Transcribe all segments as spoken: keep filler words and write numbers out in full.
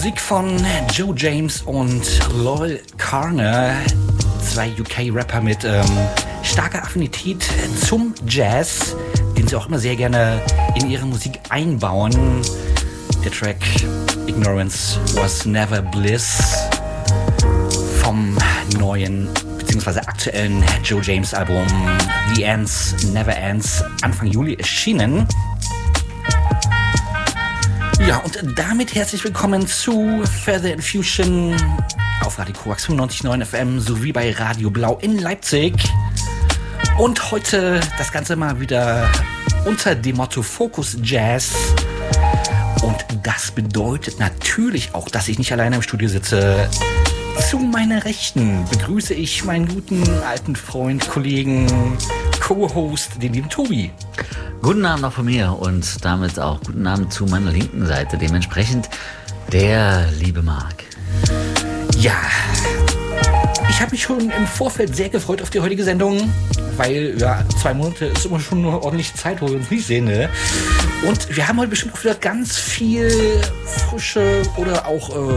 Musik von Joe James und Loyle Carner, zwei U K-Rapper mit ähm, starker Affinität zum Jazz, den sie auch immer sehr gerne in ihre Musik einbauen. Der Track Ignorance Was Never Bliss vom neuen bzw. aktuellen Joe James Album The Ends Never Ends Anfang Juli erschienen. Ja, und damit herzlich willkommen zu Further Infusion auf Radio Korax fünfundneunzig Komma neun F M sowie bei Radio Blau in Leipzig. Und heute das Ganze mal wieder unter dem Motto Focus Jazz. Und das bedeutet natürlich auch, dass ich nicht alleine im Studio sitze. Zu meiner Rechten begrüße ich meinen guten alten Freund, Kollegen, Co-Host, den lieben Tobi. Guten Abend auch von mir und damit auch guten Abend zu meiner linken Seite. Dementsprechend der liebe Marc. Ja, ich habe mich schon im Vorfeld sehr gefreut auf die heutige Sendung, weil ja, zwei Monate ist immer schon eine ordentliche Zeit, wo wir uns nicht sehen. Ne? Und wir haben heute bestimmt auch wieder ganz viel frische oder auch äh,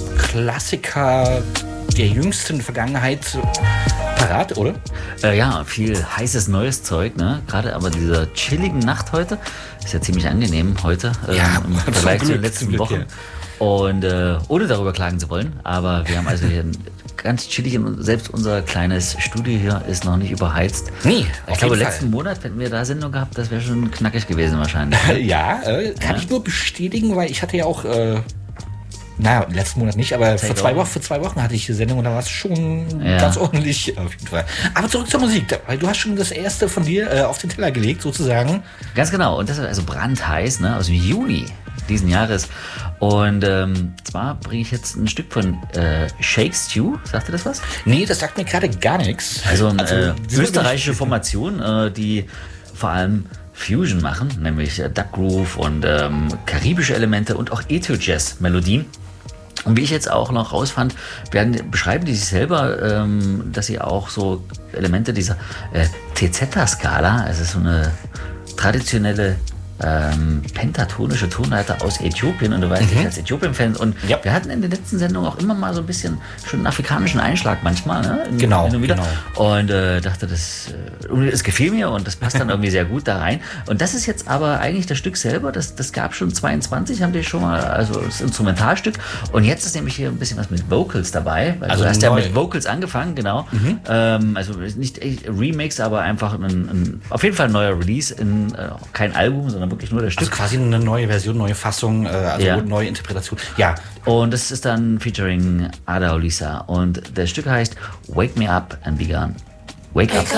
Klassiker der jüngsten Vergangenheit parat, oder? Äh, ja, viel heißes neues Zeug, ne? Gerade aber dieser chilligen Nacht heute ist ja ziemlich angenehm heute äh, ja, im Vergleich zu den letzten Glück, Wochen. Ja. Und äh, ohne darüber klagen zu wollen, aber wir haben also hier ein ganz chillig und selbst unser kleines Studio hier ist noch nicht überheizt. Nee, ich glaube, letzten Monat, hätten wir da Sendung gehabt, das wäre schon knackig gewesen wahrscheinlich. ja, äh, kann ja. ich nur bestätigen, weil ich hatte ja auch äh, naja, letzten Monat nicht, aber vor zwei, Wochen, vor zwei Wochen hatte ich die Sendung und da war es schon ja. ganz ordentlich auf jeden Fall. Aber zurück zur Musik, weil du hast schon das erste von dir äh, auf den Teller gelegt, sozusagen. Ganz genau, und das ist also brandheiß, ne, aus dem Juni diesen Jahres. Und ähm, zwar bringe ich jetzt ein Stück von äh, Shake Stew, sagt ihr das was? Nee, das sagt mir gerade gar nichts. Also eine also, äh, österreichische Formation, äh, die vor allem Fusion machen, nämlich äh, Duck Groove und ähm, karibische Elemente und auch Ethio-Jazz-Melodien. Und wie ich jetzt auch noch rausfand, werden, beschreiben die sich selber, ähm, dass sie auch so Elemente dieser äh, T-Zeta-Skala, also so eine traditionelle ähm, pentatonische Tonleiter aus Äthiopien, und du weißt, mhm. ich als Äthiopien-Fan, und ja. wir hatten in den letzten Sendungen auch immer mal so ein bisschen schon einen afrikanischen Einschlag manchmal, ne? In, genau, in wieder. genau. Und äh, dachte, das, äh, es gefiel mir und das passt dann irgendwie sehr gut da rein. Und das ist jetzt aber eigentlich das Stück selber, das, das gab schon zweiundzwanzig, haben die schon mal, also das Instrumentalstück. Und jetzt ist nämlich hier ein bisschen was mit Vocals dabei. Weil also du hast neu. ja mit Vocals angefangen, genau. Mhm. Ähm, also nicht Remix, aber einfach ein, ein, auf jeden Fall ein neuer Release, in, äh, kein Album, sondern wirklich nur das Stück. Also quasi eine neue Version, neue Fassung, äh, also ja. neue Interpretation. Ja. Und das ist dann featuring Ada Olisa. Und das Stück heißt Wake Me Up and Be Gone. Wake Up.